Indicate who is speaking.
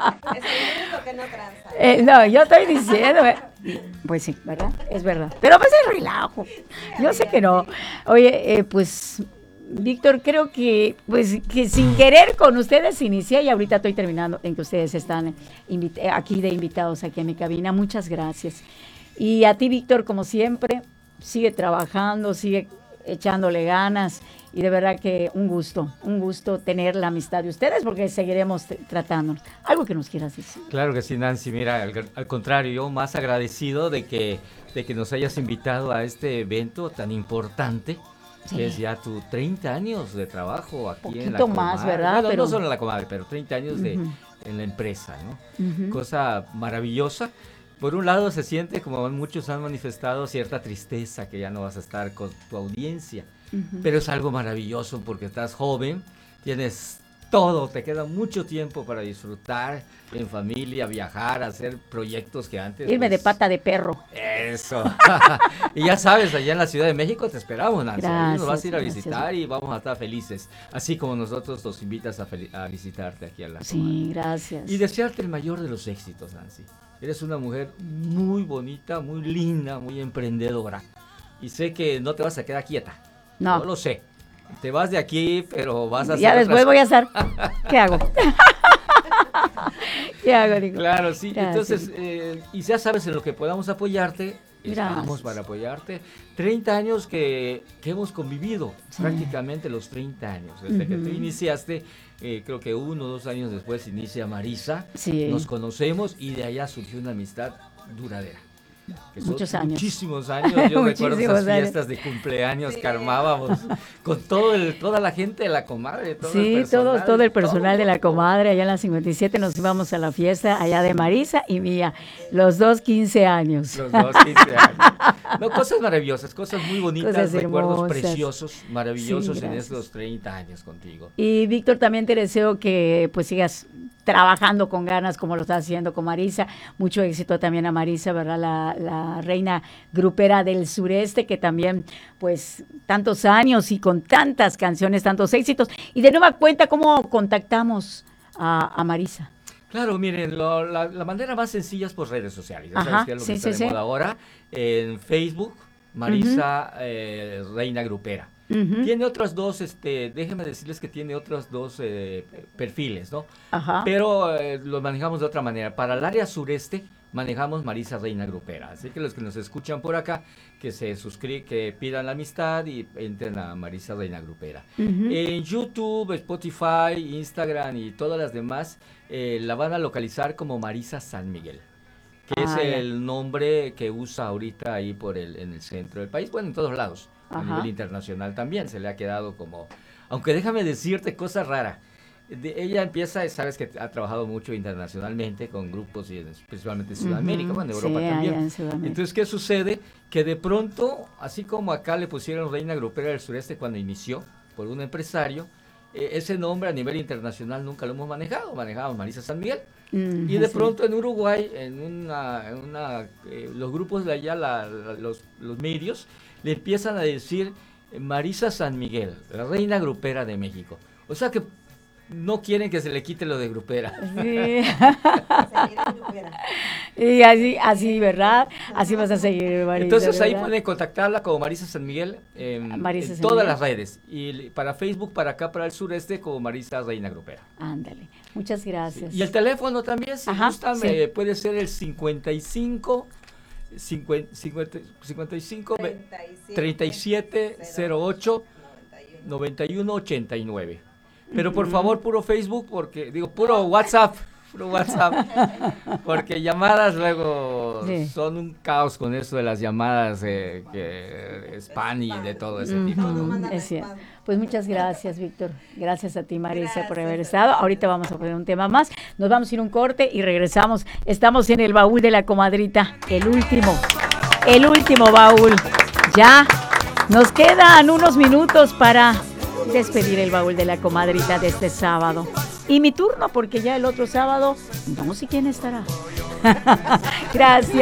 Speaker 1: Es el único que no tranza.
Speaker 2: No, yo estoy diciendo, pues sí, ¿verdad? Es verdad. Pero pues es relajo. Yo sé que no. Oye, pues, Víctor, creo que, pues, que sin querer con ustedes inicié y ahorita estoy terminando en que ustedes están aquí de invitados aquí en mi cabina. Muchas gracias. Y a ti, Víctor, como siempre, sigue trabajando, sigue echándole ganas y de verdad que un gusto tener la amistad de ustedes porque seguiremos tratándonos. Algo que nos quieras decir.
Speaker 3: Claro que sí, Nancy, mira, al contrario, yo más agradecido de que nos hayas invitado a este evento tan importante, sí, que es ya tu 30 años de trabajo aquí en la Comadre.
Speaker 2: Más, ¿verdad?
Speaker 3: Bueno,
Speaker 2: pero...
Speaker 3: no solo en la Comadre, pero 30 años en la empresa, ¿no? Cosa maravillosa. Por un lado se siente, como muchos han manifestado, cierta tristeza que ya no vas a estar con tu audiencia, pero es algo maravilloso porque estás joven, tienes todo, te queda mucho tiempo para disfrutar en familia, viajar, hacer proyectos que antes...
Speaker 2: Irme de pata de perro.
Speaker 3: Eso. Y ya sabes, allá en la Ciudad de México te esperamos, Nancy.
Speaker 2: Gracias,
Speaker 3: nos vas a ir a
Speaker 2: gracias.
Speaker 3: visitar y vamos a estar felices, así como nosotros nos invitas a visitarte aquí a la Comadre.
Speaker 2: Sí, gracias.
Speaker 3: Y desearte el mayor de los éxitos, Nancy. Eres una mujer muy bonita, muy linda, muy emprendedora. Y sé que no te vas a quedar quieta.
Speaker 2: No.
Speaker 3: Lo sé. Te vas de aquí, pero vas a hacer
Speaker 2: ya después voy a hacer. ¿Qué hago? ¿Qué hago, Nico?
Speaker 3: Claro, sí.
Speaker 2: Gracias.
Speaker 3: Entonces, y ya sabes en lo que podamos apoyarte. Estamos para apoyarte. 30 años que hemos convivido, sí, prácticamente los 30 años. Desde que tú iniciaste, creo que 1 o 2 años después inicia Marisa.
Speaker 2: Sí.
Speaker 3: Nos conocemos y de allá surgió una amistad duradera.
Speaker 2: Muchos años.
Speaker 3: Muchísimos años. Yo recuerdo esas fiestas de cumpleaños que armábamos con toda la gente de la Comadre.
Speaker 2: Sí, todo el personal de la Comadre. Allá en la 57 nos íbamos a la fiesta allá de Marisa y mía. Los 15 años.
Speaker 3: Los 15 años. No, cosas maravillosas, cosas muy bonitas, cosas recuerdos preciosos, maravillosos, sí, en estos 30 años contigo.
Speaker 2: Y Víctor, también te deseo que pues sigas trabajando con ganas como lo estás haciendo con Marisa. Mucho éxito también a Marisa, ¿verdad? La reina grupera del sureste, que también, pues, tantos años y con tantas canciones, tantos éxitos. Y de nueva cuenta, ¿cómo contactamos a Marisa?
Speaker 3: Claro, miren, la manera más sencilla es por redes sociales. Ya sabes que es lo que está de moda ahora. En Facebook, Marisa Reina Grupera. Tiene otras dos, déjenme decirles que tiene otros dos perfiles, ¿no? Pero los manejamos de otra manera. Para el área sureste manejamos Marisa Reina Grupera. Así que los que nos escuchan por acá, que se suscriban, que pidan la amistad y entren a Marisa Reina Grupera. En YouTube, Spotify, Instagram y todas las demás la van a localizar como Marisa San Miguel, que es el nombre que usa ahorita ahí en el centro del país, bueno, en todos lados. A nivel internacional también se le ha quedado como... Aunque déjame decirte cosa rara. Ella empieza, sabes que ha trabajado mucho internacionalmente con grupos, y principalmente en Sudamérica, bueno, en Europa también. Entonces, ¿qué sucede? Que de pronto, así como acá le pusieron Reina Grupera del Sureste cuando inició, por un empresario, ese nombre a nivel internacional nunca lo hemos manejado. Manejamos Marisa San Miguel. Y de pronto en Uruguay, los grupos de allá, los medios, le empiezan a decir Marisa San Miguel, la reina grupera de México. O sea que no quieren que se le quite lo de grupera. Sí.
Speaker 2: Y así, ¿verdad? Así vas a seguir, Marisa.
Speaker 3: Entonces
Speaker 2: ¿verdad?
Speaker 3: ahí pueden contactarla como Marisa San Miguel en todas las redes. Y para Facebook, para acá, para el sureste, como Marisa Reina Grupera.
Speaker 2: Ándale. Muchas gracias.
Speaker 3: Sí. Y el teléfono también, si gustan, puede ser el 55 37 08 91 89. Pero por favor, puro Facebook, puro WhatsApp, porque llamadas luego son un caos con eso de las llamadas spam y de todo ese tipo, ¿no?
Speaker 2: Es cierto. Pues muchas gracias, Víctor. Gracias a ti, Marisa, por haber estado. Ahorita vamos a poner un tema más. Nos vamos a ir un corte y regresamos. Estamos en el baúl de la comadrita, el último baúl. Ya nos quedan unos minutos para despedir el baúl de la comadrita de este sábado. Y mi turno, porque ya el otro sábado no sé quién estará. Gracias.